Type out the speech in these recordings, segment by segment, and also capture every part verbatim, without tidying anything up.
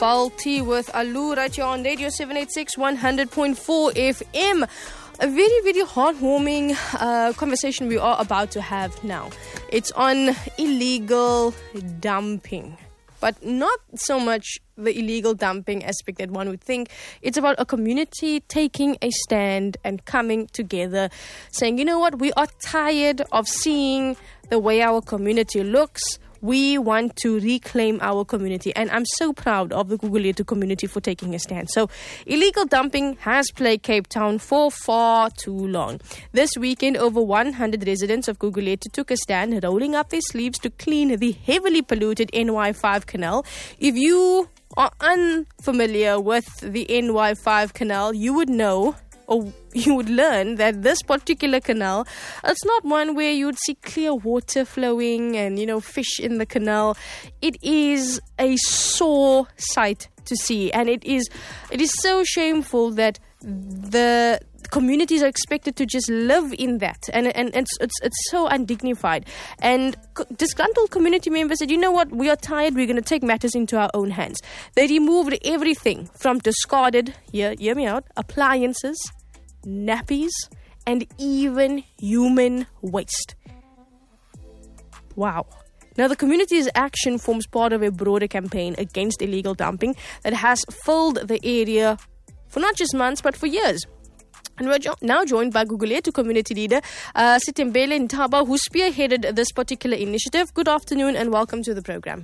Faulty with Alu right here on Radio seven eighty-six one hundred point four F M. A very, very heartwarming uh, conversation we are about to have now. It's on illegal dumping. But not so much the illegal dumping aspect that one would think. It's about a community taking a stand and coming together, saying, you know what, we are tired of seeing the way our community looks. We want to reclaim our community. And I'm so proud of the Gugulethu community for taking a stand. So illegal dumping has plagued Cape Town for far too long. This weekend, over one hundred residents of Gugulethu took a stand, rolling up their sleeves to clean the heavily polluted N Y five canal. If you are unfamiliar with the N Y five canal, you would know, or you would learn, that this particular canal, it's not one where you would see clear water flowing and, you know, fish in the canal. It is a sore sight to see, and it is it is so shameful that the communities are expected to just live in that, and and, and it's, it's it's so undignified. And disgruntled community members said, you know what, we are tired, we're going to take matters into our own hands. They removed everything from discarded, hear, hear me out, appliances, nappies, and even human waste. Wow. Now, the community's action forms part of a broader campaign against illegal dumping that has filled the area for not just months, but for years. And we're jo- now joined by Gugulethu community leader, uh, Sitembele Ntaba, who spearheaded this particular initiative. Good afternoon and welcome to the program.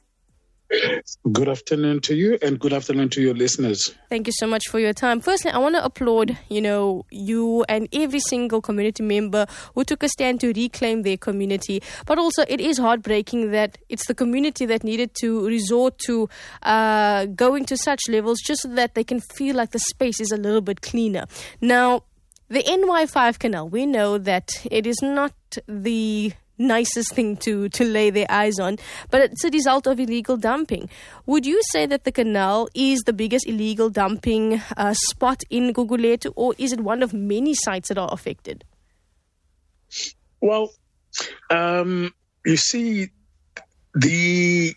Good afternoon to you and good afternoon to your listeners. Thank you so much for your time. Firstly, I want to applaud, you know, you and every single community member who took a stand to reclaim their community. But also, it is heartbreaking that it's the community that needed to resort to uh, going to such levels just so that they can feel like the space is a little bit cleaner. Now, the N Y five canal, we know that it is not the nicest thing to, to lay their eyes on, but it's a result of illegal dumping. Would you say that the canal is the biggest illegal dumping uh, spot in Gugulethu, or is it one of many sites that are affected? Well, um, you see, the,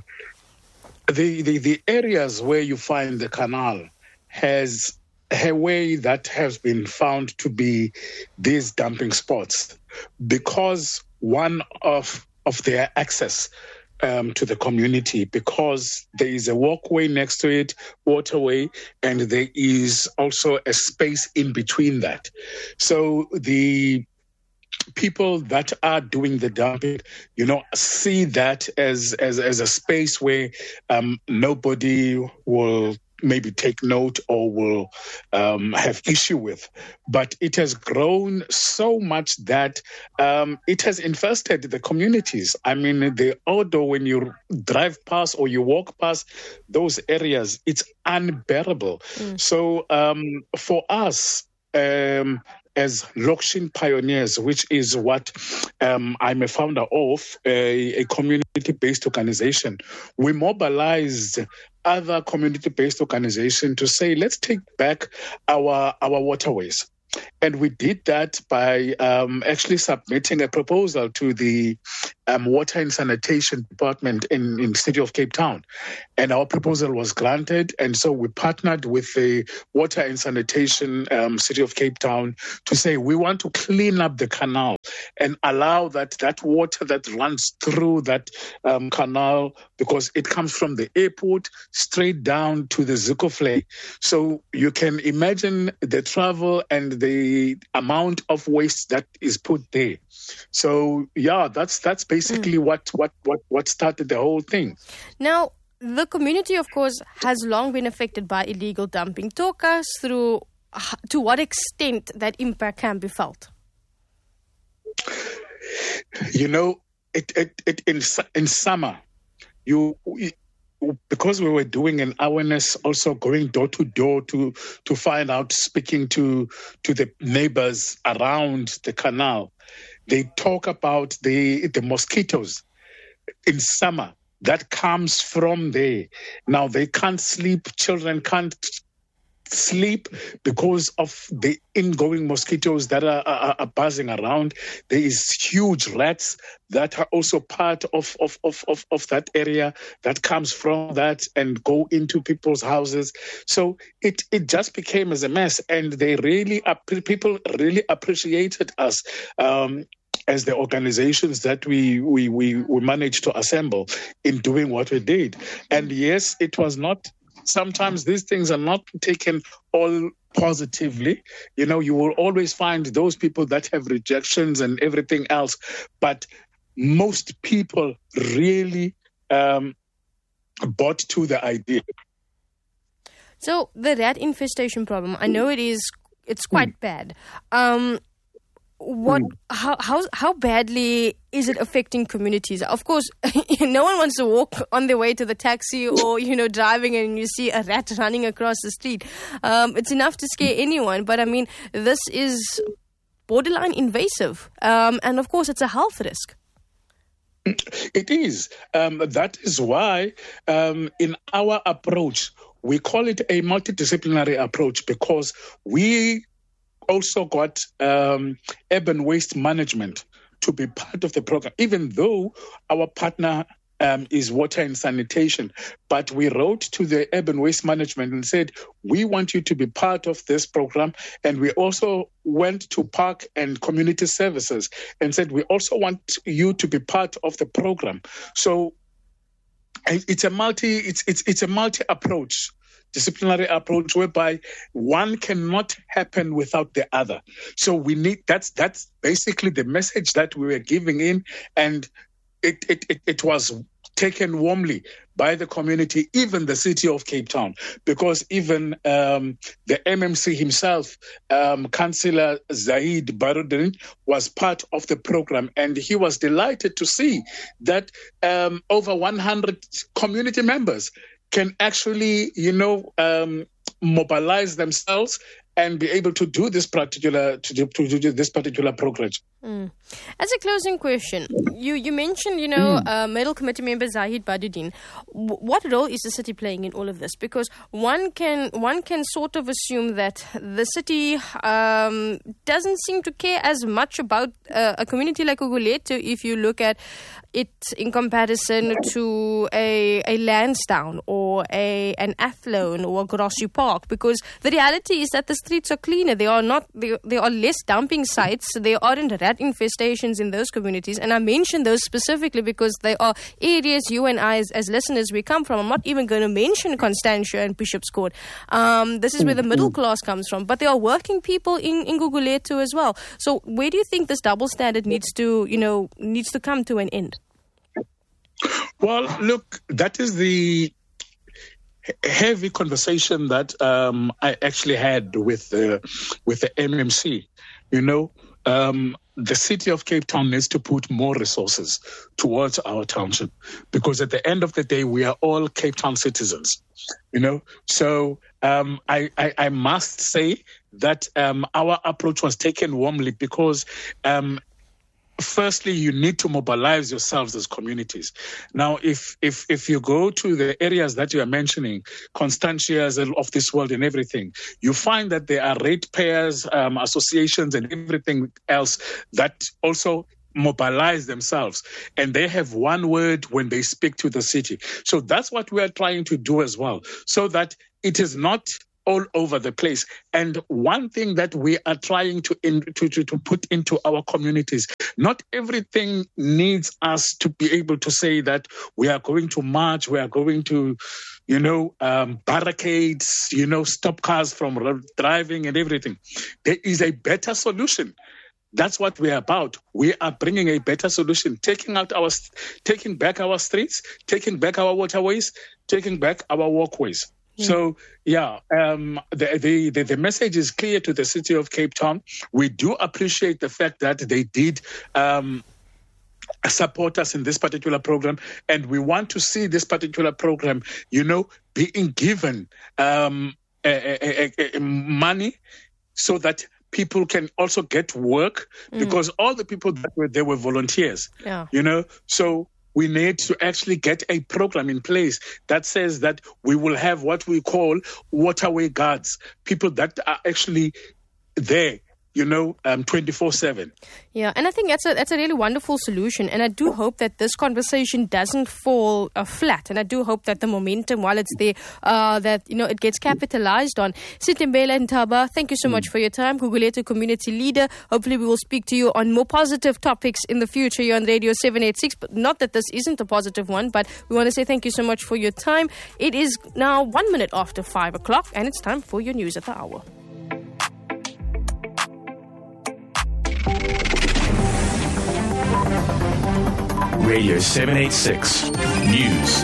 the the the areas where you find the canal has a way that has been found to be these dumping spots, because one of of their access um, to the community, because there is a walkway next to it, waterway, and there is also a space in between that. So the people that are doing the dumping, you know, see that as as, as a space where um, nobody will maybe take note or will um, have issue with. But it has grown so much that um, it has infested the communities. I mean, the odor when you drive past or you walk past those areas, it's unbearable. Mm. So um, for us, um, as Lokshin Pioneers, which is what um, I'm a founder of, a, a community-based organization, we mobilized other community-based organizations to say, let's take back our our waterways. And we did that by um, actually submitting a proposal to the um, Water and Sanitation Department in, in the city of Cape Town. And our proposal was granted. And so we partnered with the Water and Sanitation um, City of Cape Town to say, we want to clean up the canal and allow that, that water that runs through that um, canal, because it comes from the airport straight down to the Zukoflei. So you can imagine the travel and the amount of waste that is put there. So yeah, that's that's basically mm. what, what, what, what started the whole thing. Now, the community, of course, has long been affected by illegal dumping. Talk us through to what extent that impact can be felt. You know, it, it, it in in summer, you. you because we were doing an awareness, also going door to door to to find out, speaking to to the neighbors around the canal, they talk about the the mosquitoes in summer that comes from there. Now they can't sleep, children can't sleep because of the ingoing mosquitoes that are, are, are buzzing around. There is huge rats that are also part of, of, of, of, of that area that comes from that and go into people's houses. So it, it just became as a mess, and they really, people really appreciated us um, as the organizations that we, we, we, we managed to assemble in doing what we did. And yes, it was not, sometimes these things are not taken all positively. You know, you will always find those people that have rejections and everything else. But most people really um, bought to the idea. So the rat infestation problem, I know it is, it's quite mm. bad. Um, What? How how how badly is it affecting communities? Of course, no one wants to walk on their way to the taxi or, you know, driving and you see a rat running across the street. Um, it's enough to scare anyone. But I mean, this is borderline invasive, um, and of course, it's a health risk. It is. Um, that is why, um, in our approach, we call it a multidisciplinary approach, because we also got um, urban waste management to be part of the program, even though our partner um, is water and sanitation. But we wrote to the urban waste management and said, we want you to be part of this program. And we also went to park and community services and said, we also want you to be part of the program. So it's a multi, it's it's it's a multi approach. Disciplinary approach whereby one cannot happen without the other. So we need, that's that's basically the message that we were giving in, and it it it, it was taken warmly by the community, even the city of Cape Town, because even um, the M M C himself, um, Councillor Zahid Baruddin, was part of the program, and he was delighted to see that um, over one hundred community members can actually, you know, um, mobilize themselves and be able to do this particular to do, to do this particular program. Mm. As a closing question, you, you mentioned, you know, mm. uh, Medal Committee member Zahid Baruddin. W- what role is the city playing in all of this? Because one can one can sort of assume that the city um, doesn't seem to care as much about uh, a community like Gugulethu if you look at it in comparison to a a Lansdowne or a an Athlone or a Grassy Park, because the reality is that the streets are cleaner. They are not. They, there are less dumping sites. There aren't rat infestations in those communities, and I mention those specifically because they are areas you and I, as, as listeners, we come from. I'm not even going to mention Constantia and Bishop's Court. Um, this is where the middle class comes from, but there are working people in in Gugulethu as well. So where do you think this double standard needs to, you know, needs to come to an end? Well, look, that is the heavy conversation that um, I actually had with the with the M M C. You know, um, the city of Cape Town needs to put more resources towards our township, because at the end of the day, we are all Cape Town citizens. You know, so um, I, I I must say that um, our approach was taken warmly, because Um, firstly, you need to mobilize yourselves as communities. Now, if if if you go to the areas that you are mentioning, Constantias of this world and everything, you find that there are ratepayers, um, associations and everything else that also mobilize themselves, and they have one word when they speak to the city. So that's what we are trying to do as well, so that it is not all over the place. And one thing that we are trying to, in, to, to to put into our communities, not everything needs us to be able to say that we are going to march, we are going to, you know, um, barricades, you know, stop cars from driving and everything. There is a better solution. That's what we're about. We are bringing a better solution, taking out our, taking back our streets, taking back our waterways, taking back our walkways. Yeah. So, yeah, um, the, the, the, the message is clear to the city of Cape Town. We do appreciate the fact that they did um, support us in this particular program, and we want to see this particular program, you know, being given um, a, a, a, a money so that people can also get work, mm. because all the people that were there were volunteers, yeah. you know. So we need to actually get a program in place that says that we will have what we call waterway guards, people that are actually there, you know, um, twenty-four seven. Yeah, and I think that's a that's a really wonderful solution. And I do hope that this conversation doesn't fall uh, flat. And I do hope that the momentum, while it's there, uh, that, you know, it gets capitalized on. Sitembela Ntaba, thank you so much for your time. Gugulethu community leader. Hopefully we will speak to you on more positive topics in the future here on Radio seven eighty-six. But not that this isn't a positive one, but we want to say thank you so much for your time. It is now one minute after five o'clock, and it's time for your news at the hour. Radio seven eighty-six News.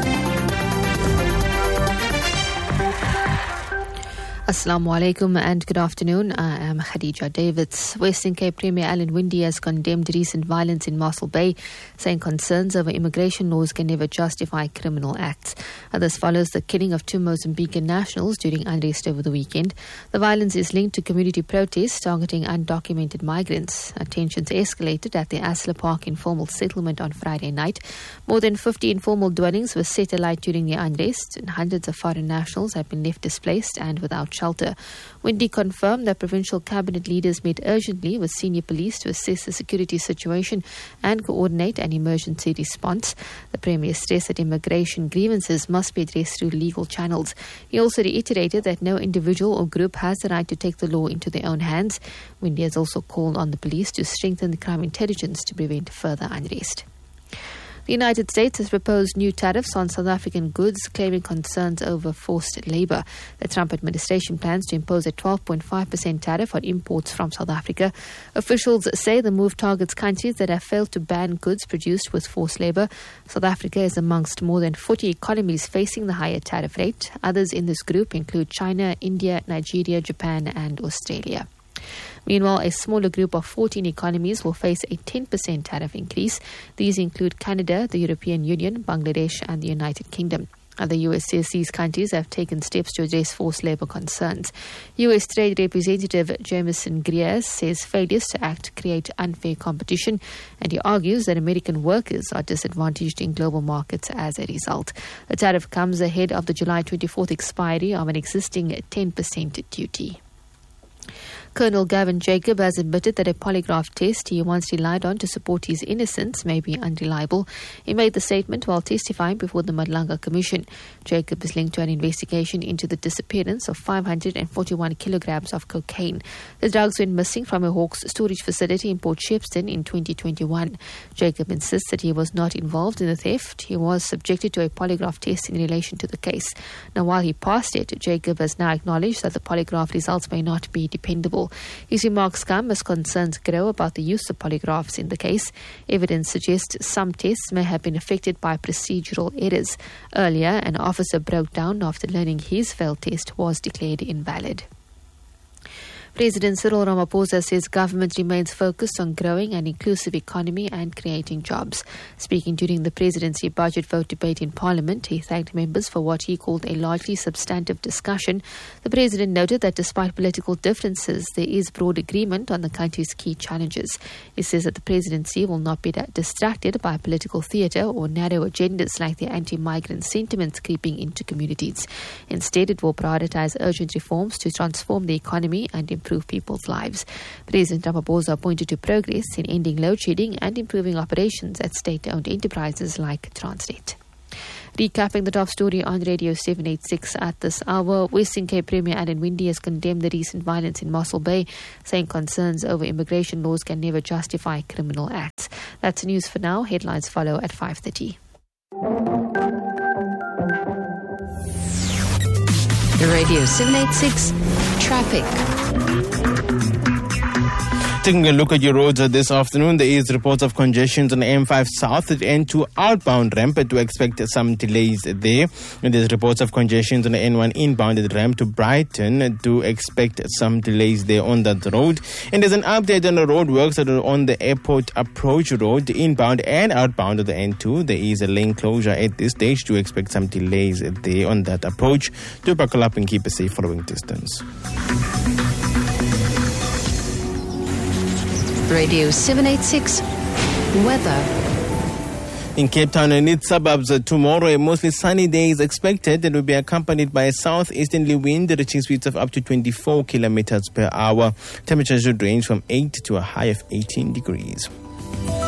Assalamu alaikum and good afternoon. I am Khadija Davids. Western Cape Premier Alan Winde has condemned recent violence in Mossel Bay, saying concerns over immigration laws can never justify criminal acts. And this follows the killing of two Mozambican nationals during unrest over the weekend. The violence is linked to community protests targeting undocumented migrants. Tensions escalated at the Asla Park informal settlement on Friday night. More than fifty informal dwellings were set alight during the unrest, and hundreds of foreign nationals have been left displaced and without shelter. Winde confirmed that provincial cabinet leaders met urgently with senior police to assess the security situation and coordinate an emergency response. The Premier stressed that immigration grievances must be addressed through legal channels. He also reiterated that no individual or group has the right to take the law into their own hands. Winde has also called on the police to strengthen the crime intelligence to prevent further unrest. The United States has proposed new tariffs on South African goods, claiming concerns over forced labor. The Trump administration plans to impose a twelve point five percent tariff on imports from South Africa. Officials say the move targets countries that have failed to ban goods produced with forced labor. South Africa is amongst more than forty economies facing the higher tariff rate. Others in this group include China, India, Nigeria, Japan, and Australia. Meanwhile, a smaller group of fourteen economies will face a ten percent tariff increase. These include Canada, the European Union, Bangladesh, and the United Kingdom. The U S says these countries have taken steps to address forced labor concerns. U S Trade Representative Jameson Greer says failures to act create unfair competition, and he argues that American workers are disadvantaged in global markets as a result. The tariff comes ahead of the July twenty-fourth expiry of an existing ten percent duty. Colonel Gavin Jacob has admitted that a polygraph test he once relied on to support his innocence may be unreliable. He made the statement while testifying before the Madlanga Commission. Jacob is linked to an investigation into the disappearance of five hundred forty-one kilograms of cocaine. The drugs went missing from a Hawks storage facility in Port Shepstone in twenty twenty-one. Jacob insists that he was not involved in the theft. He was subjected to a polygraph test in relation to the case. Now, while he passed it, Jacob has now acknowledged that the polygraph results may not be dependable. His remarks come as concerns grow about the use of polygraphs in the case. Evidence suggests some tests may have been affected by procedural errors. Earlier, an officer broke down after learning his failed test was declared invalid. President Cyril Ramaphosa says government remains focused on growing an inclusive economy and creating jobs. Speaking during the presidency budget vote debate in Parliament, he thanked members for what he called a largely substantive discussion. The president noted that despite political differences, there is broad agreement on the country's key challenges. He says that the presidency will not be distracted by political theatre or narrow agendas like the anti-migrant sentiments creeping into communities. Instead, it will prioritise urgent reforms to transform the economy and improve improve people's lives. President Ramaphosa pointed to progress in ending load shedding and improving operations at state-owned enterprises like Transnet. Recapping the top story on Radio seven eighty-six at this hour, Western Cape Premier Alan Winde has condemned the recent violence in Mossel Bay, saying concerns over immigration laws can never justify criminal acts. That's news for now. Headlines follow at five thirty. Radio seven eighty-six Traffic. Taking a look at your roads this afternoon, there is reports of congestions on M five South at N two outbound ramp to expect some delays there. And there's reports of congestions on the N one inbound at ramp to Brighton to expect some delays there on that road. And there's an update on the road works that are on the airport approach road, inbound and outbound of the N two. There is a lane closure at this stage to expect some delays there on that approach. Do buckle up and keep a safe following distance. Radio seven eighty-six Weather. In Cape Town and its suburbs, uh, tomorrow a mostly sunny day is expected and will be accompanied by a southeasterly wind reaching speeds of up to twenty-four kilometers per hour. Temperatures should range from eight to a high of eighteen degrees.